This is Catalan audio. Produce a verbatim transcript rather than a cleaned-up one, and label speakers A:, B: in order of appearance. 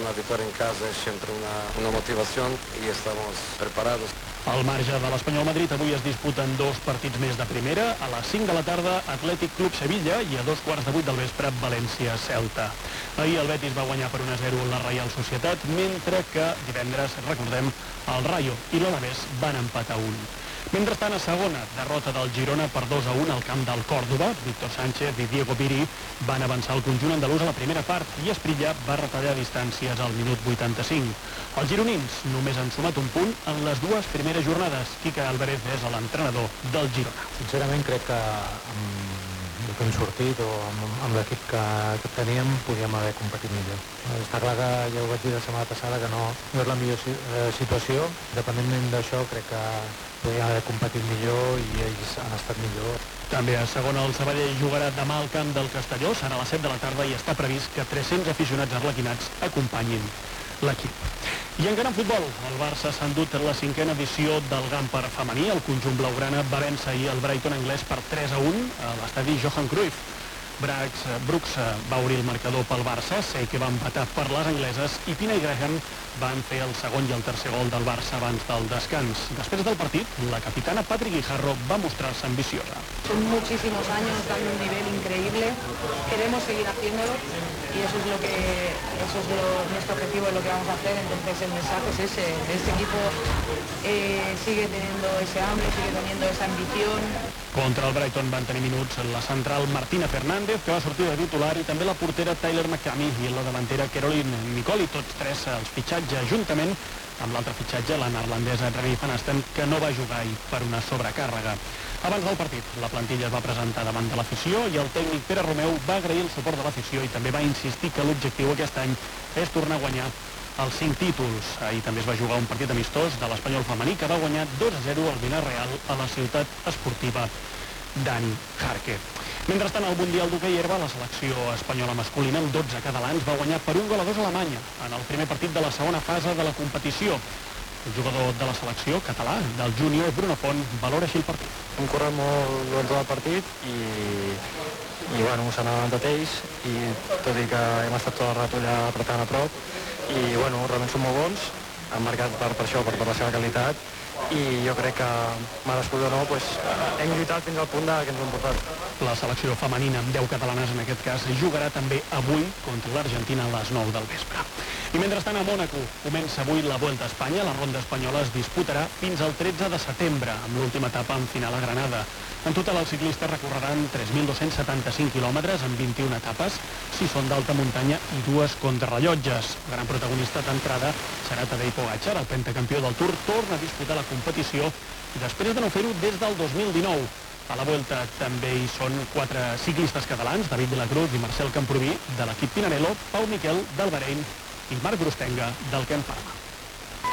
A: una victoria en casa es siempre una, una motivación y estamos preparados.
B: Al marge de l'Espanyol Madrid, avui es disputen dos partits més de primera. A les cinc de la tarda, Atlètic Club Sevilla, i a dos quarts de vuit del vespre, València-Celta. Ahir el Betis va guanyar per un a zero la Reial Societat, mentre que divendres, recordem, el Rayo i l'Alavés van empatar un. Mentrestant, a segona, derrota del Girona per dos a un al camp del Còrdova. Víctor Sánchez i Diego Piri van avançar el conjunt andalús a la primera part i Esprilla va retallar distàncies al minut vuitanta-cinc. Els gironins només han sumat un punt en les dues primeres jornades. Quique Álvarez és l'entrenador del Girona.
C: Sincerament crec que amb el que hem sortit o amb, amb l'equip que, que teníem podíem haver competit millor. Està clar que ja ho vaig dir la setmana passada que no, no és la millor eh, situació. Dependentment d'això crec que podien haver competit millor i ells han estat millor.
B: També a segona el Sabadell jugarà demà al camp del Castelló, serà a les set de la tarda i està previst que tres-cents aficionats arlequinats acompanyin l'equip. I encara en futbol, el Barça s'ha endut la cinquena edició del Gamper femení. El conjunt blaugrana va vèncer ahir el Brighton anglès per tres a un a l'estadi Johan Cruyff. Brooks, Brooks va obrir el marcador pel Barça, sé que va empatar per les angleses i Pina i Graham van fer el segon i el tercer gol del Barça abans del descans. Després del partit, la capitana Patri Guijarro va mostrar-se ambiciosa.
D: Son muchísimos años dando un nivel increíble, queremos seguir haciéndolo y eso es lo que eso es lo, nuestro objetivo, es lo que vamos a hacer. Entonces el mensaje es ese, este equipo eh, sigue teniendo ese hambre, sigue teniendo esa ambición.
B: Contra el Brighton van tenir minuts la central Martina Fernández, que va sortir de titular, i també la portera Tyler McCamey i la davantera Caroline Nicoli, tots tres els fitxatges juntament amb l'altre fitxatge, la neerlandesa Remy van Asten, que no va jugar ahir per una sobrecàrrega. Abans del partit, la plantilla es va presentar davant de l'afició i el tècnic Pere Romeu va agrair el suport de l'afició i també va insistir que l'objectiu aquest any és tornar a guanyar els cinc títols. Ahir també es va jugar un partit amistós de l'Espanyol femení que va guanyar dos a zero al Villarreal a la ciutat esportiva Dani Jarque. Mentrestant, al Mundial d'Hoquei Herba, la selecció espanyola masculina amb dotze catalans va guanyar per un gol a dos a Alemanya en el primer partit de la segona fase de la competició. El jugador de la selecció català, del júnior, Bruno Font, valora així el partit.
C: Hem corret molt durant tot el partit i, i bueno, s'han avançat ells i tot i que hem estat tot el rato allà apretant a prop i bueno, realment són molt bons, han marcat per, per això, per, per la seva qualitat i jo crec que, merescut o no, pues, hem lluitat fins al punt de que ens ho hem portat.
B: La selecció femenina amb deu catalanes en aquest cas jugarà també avui contra l'Argentina a les nou del vespre. I mentrestant a Mònaco comença avui la Vuelta a Espanya. La ronda espanyola es disputarà fins al tretze de setembre, amb l'última etapa en final a Granada. En total els ciclistes recorreran tres mil dos-cents setanta-cinc quilòmetres en vint-i-una etapes, sis són d'alta muntanya i dues contrarrellotges. El gran protagonista d'entrada serà Tadej Pogačar, el pentacampió del Tour, torna a disputar la competició després de no fer-ho des del dos mil dinou. A la Vuelta també hi són quatre ciclistes catalans, David de la Cruz i Marcel Camproví, de l'equip Pinarello, Pau Miquel, del Bahrein, i Marc Brustenga, del Ken Pharma.